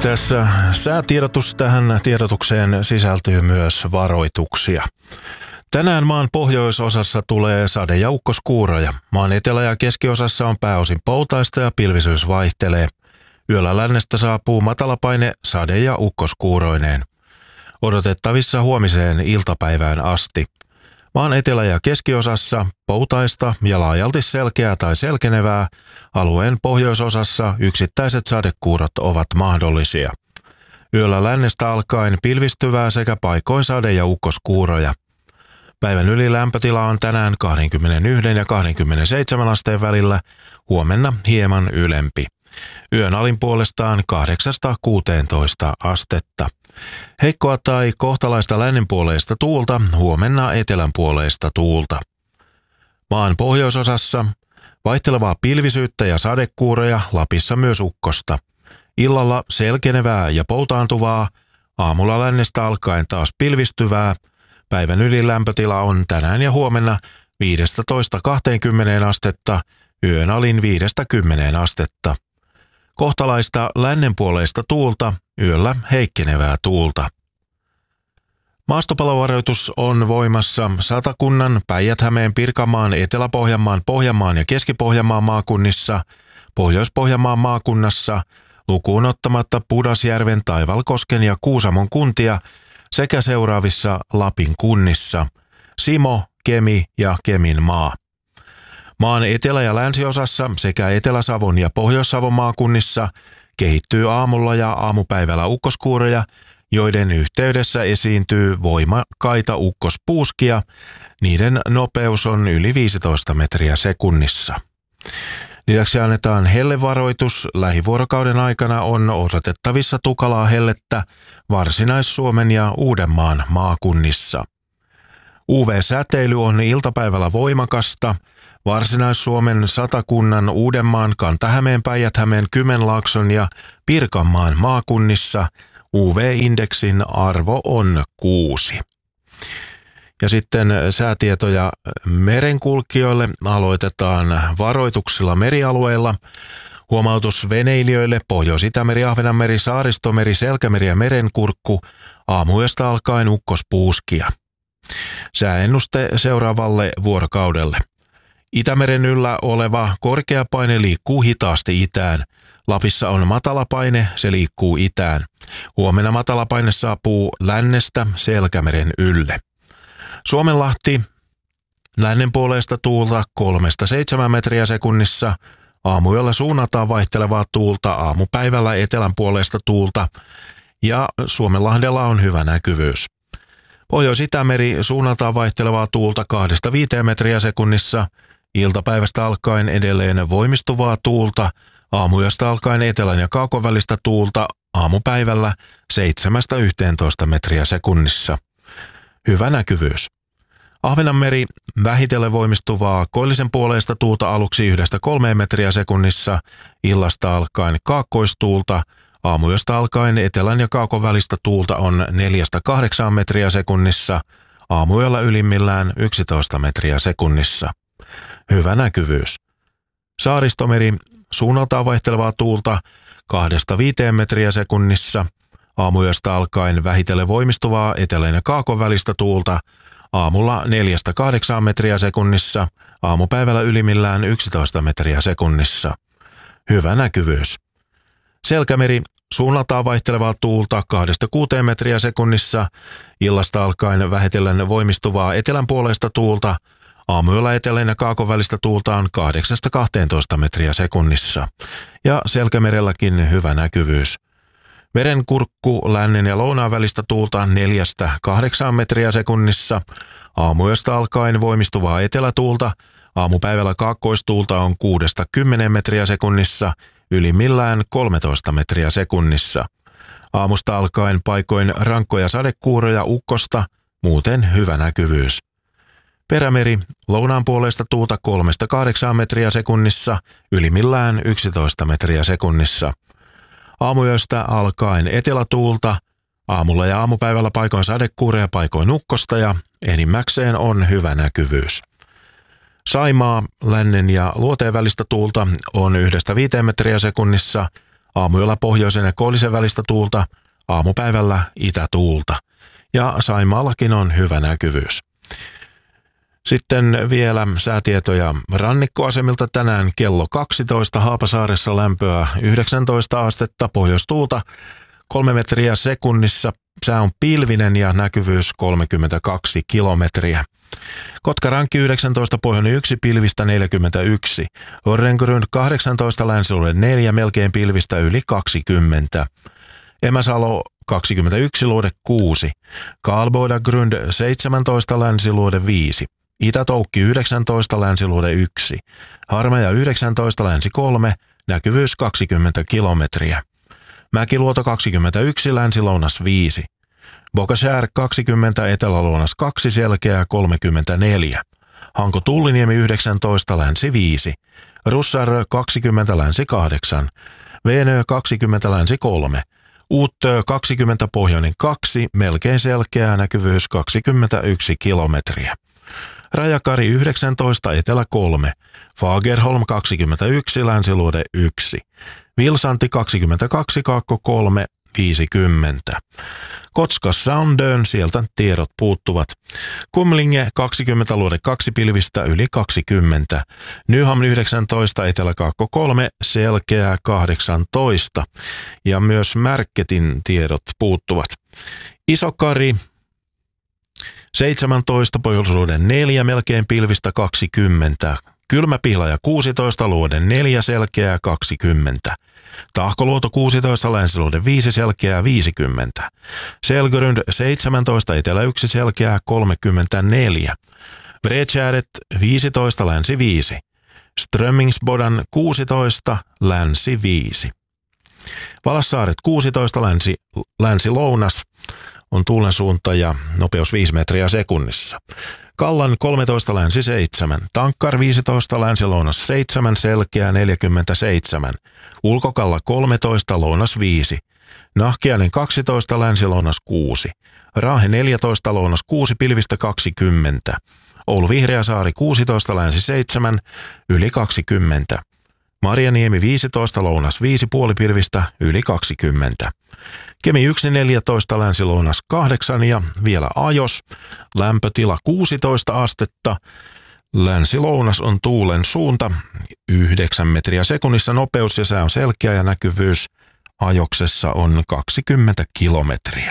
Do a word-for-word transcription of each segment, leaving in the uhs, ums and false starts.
Tässä säätiedotus, tähän tiedotukseen sisältyy myös varoituksia. Tänään maan pohjoisosassa tulee sade- ja ukkoskuuroja. Maan etelä- ja keskiosassa on pääosin poutaista ja pilvisyys vaihtelee. Yöllä lännestä saapuu matalapaine sade- ja ukkoskuuroineen. Odotettavissa huomiseen iltapäivään asti. Maan etelä- ja keskiosassa poutaista ja laajalti selkeää tai selkenevää. Alueen pohjoisosassa yksittäiset sadekuurot ovat mahdollisia. Yöllä lännestä alkaen pilvistyvää sekä paikoin sade- ja ukkoskuuroja. Päivän ylilämpötila on tänään kaksikymmentäyksi ja kaksikymmentäseitsemän asteen välillä, huomenna hieman ylempi. Yön alin puolestaan kahdeksasta kuuteentoista astetta. Heikkoa tai kohtalaista lännenpuoleista tuulta, huomenna etelänpuoleista tuulta. Maan pohjoisosassa vaihtelevaa pilvisyyttä ja sadekuuroja, Lapissa myös ukkosta. Illalla selkenevää ja poutaantuvaa, aamulla lännestä alkaen taas pilvistyvää. Päivän ylilämpötila on tänään ja huomenna viisitoista kaksikymmentä astetta, yön alin viidestä kymmeneen astetta. Kohtalaista lännenpuoleista tuulta, yöllä heikkenevää tuulta. Maastopalovaroitus on voimassa Satakunnan, Päijät-Hämeen, Pirkanmaan, Etelä-Pohjanmaan, Pohjanmaan ja Keski-Pohjanmaan maakunnissa, Pohjois-Pohjanmaan maakunnassa, lukuun ottamatta Pudasjärven, Taivalkosken ja Kuusamon kuntia sekä seuraavissa Lapin kunnissa, Simo, Kemi ja Keminmaa. Maan etelä- ja länsiosassa sekä Etelä-Savon ja Pohjois-Savon maakunnissa kehittyy aamulla ja aamupäivällä ukkoskuuroja, joiden yhteydessä esiintyy voimakkaita ukkospuuskia. Niiden nopeus on yli viisitoista metriä sekunnissa. Lisäksi annetaan hellevaroitus. Lähivuorokauden aikana on odotettavissa tukalaa hellettä Varsinais-Suomen ja Uudenmaan maakunnissa. U V-säteily on iltapäivällä voimakasta. Varsinais-Suomen, Satakunnan, Uudenmaan, Kanta-Hämeen, Päijät-Hämeen, Kymenlaakson ja Pirkanmaan maakunnissa U V-indeksin arvo on kuusi. Ja sitten säätietoja merenkulkijoille aloitetaan varoituksilla merialueilla. Huomautus veneilijöille Pohjois-Itämeri, Ahvenanmeri, Saaristomeri, Selkämeri ja Merenkurkku aamuyöstä alkaen ukkospuuskia. Sääennuste seuraavalle vuorokaudelle. Itämeren yllä oleva korkea paine liikkuu hitaasti itään. Lapissa on matalapaine, se liikkuu itään. Huomenna matalapaine saapuu lännestä Selkämeren ylle. Suomenlahti, lännenpuoleista tuulta kolmesta seitsemään metriä sekunnissa. Aamuyöllä suunnataan vaihtelevaa tuulta, aamupäivällä etelänpuoleista tuulta ja Suomenlahdella on hyvä näkyvyys. Pohjois-Itämeri suunnaltaan vaihtelevaa tuulta kahdesta viiteen metriä sekunnissa. Iltapäivästä alkaen edelleen voimistuvaa tuulta, aamuyöstä alkaen etelän ja kaakon välistä tuulta, aamupäivällä seitsemästä yhteentoista metriä sekunnissa. Hyvä näkyvyys. Ahvenanmeri vähitellen voimistuvaa koillisen puoleista tuulta aluksi yhdestä kolmeen metriä sekunnissa, illasta alkaen kaakkoistuulta, aamuyöstä alkaen etelän ja kaakon välistä tuulta on neljästä kahdeksaan metriä sekunnissa, aamuyöllä ylimmillään yksitoista metriä sekunnissa. Hyvä näkyvyys. Saaristomeri suunnaltaan vaihtelevaa tuulta kahdesta viiteen metriä sekunnissa, aamuyöstä alkaen vähitellen voimistuvaa etelän ja kaakon välistä tuulta, aamulla neljästä kahdeksaan metriä sekunnissa, aamupäivällä ylimmillään yksitoista metriä sekunnissa. Hyvä näkyvyys. Selkämeri suunnaltaan vaihtelevaa tuulta kahdesta kuuteen metriä sekunnissa, illasta alkaen vähitellen voimistuvaa etelänpuoleista tuulta, aamuyöllä etelän ja kaakon välistä tuulta on kahdeksasta kahteentoista metriä sekunnissa ja Selkämerelläkin hyvä näkyvyys. Merenkurkku lännen ja lounaan välistä tuulta neljästä kahdeksaan metriä sekunnissa, aamuyöstä alkaen voimistuvaa etelätuulta, aamupäivällä kaakkoistuulta on kuudesta kymmeneen metriä sekunnissa, ylimmillään kolmetoista metriä sekunnissa. Aamusta alkaen paikoin rankkoja sadekuuroja ukkosta, muuten hyvä näkyvyys. Perämeri, lounaan puolesta tuulta kolmesta kahdeksaan metriä sekunnissa, ylimmillään yksitoista metriä sekunnissa. Aamuyöstä alkaen etelätuulta, aamulla ja aamupäivällä paikoin sadekuureja, paikoin ukkosta ja enimmäkseen on hyvä näkyvyys. Saimaa, lännen ja luoteen välistä tuulta on yhdestä viiteen metriä sekunnissa, Aamuyöllä pohjoisen ja koillisen välistä tuulta, aamupäivällä itätuulta. Ja Saimaallakin on hyvä näkyvyys. Sitten vielä säätietoja rannikkoasemilta tänään kello kaksitoista. Haapasaaressa lämpöä yhdeksäntoista astetta, pohjoistuulta kolme metriä sekunnissa. Sää on pilvinen ja näkyvyys kolmekymmentäkaksi kilometriä. Kotkarankki yhdeksäntoista, pohjoinen yksi, pilvistä neljäkymmentäyksi. Orrengrund kahdeksantoista, länsiluode neljä, melkein pilvistä yli kaksikymmentä. Emäsalo kaksikymmentäyksi, luode kuusi. Karlbodagrund seitsemäntoista, länsiluode viisi. Itätoukki yhdeksäntoista, länsiluode yksi. Harmaja yhdeksäntoista, länsi kolme, näkyvyys kaksikymmentä kilometriä. Mäkiluoto kaksikymmentäyksi, länsi-lounas viisi. Bokashär kaksikymmentä, etelä-lounas kaksi, selkeää kolmekymmentäneljä. Hanko Tulliniemi yhdeksäntoista, länsi viisi. Russar kaksikymmentä, länsi kahdeksan. Veenö kaksikymmentä, länsi kolme. Uuttö kaksikymmentä, pohjoinen kaksi, melkein selkeää, näkyvyys kaksikymmentäyksi kilometriä. Rajakari yhdeksäntoista, etelä kolme. Fagerholm kaksikymmentäyksi, länsiluode yksi. Vilsanti kaksikymmentäkaksi, kaakko kolme, viisikymmentä. Kotska Soundön, sieltä tiedot puuttuvat. Kumlinge kaksikymmentä, luode kaksi, pilvistä yli kaksikymmentä. Nyhamn yhdeksäntoista, etelä kaakko kolme, selkeää kahdeksantoista. Ja myös Märketin tiedot puuttuvat. Isokari seitsemäntoista, pohjoisluode neljä, melkein pilvistä kaksikymmentä. Kylmäpihlaja kuusitoista, luode neljä, selkeää kaksikymmentä. Tahkoluoto kuusitoista, länsiluode viisi, selkeää viisikymmentä. Selgrund seitsemäntoista, etelä yksi, selkeää kolmekymmentäneljä. Bredtjärvet viisitoista, länsi viisi. Strömmingsbodan kuusitoista, länsi viisi. Valassaaret kuusitoista, länsi, länsi-lounas on tuulen suunta ja nopeus viisi metriä sekunnissa. Kallan kolmetoista, länsi seitsemän. Tankkar viisitoista, länsi-lounas seitsemän, selkeää neljäkymmentäseitsemän. Ulkokalla kolmetoista, lounas viisi. Nahkiainen kaksitoista, länsi-lounas kuusi. Raahe neljätoista, lounas kuusi, pilvistä kaksikymmentä. Oulu Vihreäsaari kuusitoista, länsi seitsemän, yli kaksikymmentä. Marjaniemi viisitoista, lounas viisi, puolipilvistä yli kaksikymmentä. Kemi yksi neljätoista, länsi-lounas kahdeksan ja vielä Ajos. Lämpötila kuusitoista astetta. Länsi-lounas on tuulen suunta. yhdeksän metriä sekunnissa nopeus ja sää on selkeä ja näkyvyys Ajoksessa on kaksikymmentä kilometriä.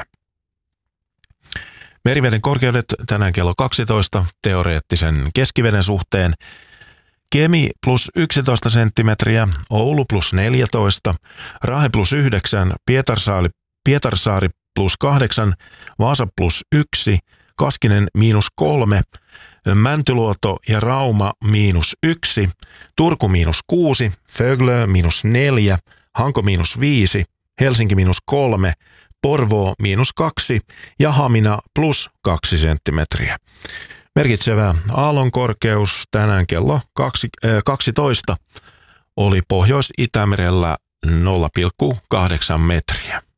Meriveden korkeudet tänään kello kaksitoista teoreettisen keskiveden suhteen. Kemi plus yksitoista senttimetriä, Oulu plus neljätoista, Raahe plus yhdeksän, Pietarsaari, Pietarsaari plus kahdeksan, Vaasa plus yksi, Kaskinen miinus kolme, Mäntyluoto ja Rauma miinus yksi, Turku miinus kuusi, Föglö miinus neljä, Hanko miinus viisi, Helsinki miinus kolme, Porvoo miinus kaksi ja Hamina plus kaksi senttimetriä. Merkitsevä aallonkorkeus tänään kello kaksitoista oli Pohjois-Itämerellä nolla pilkku kahdeksan metriä.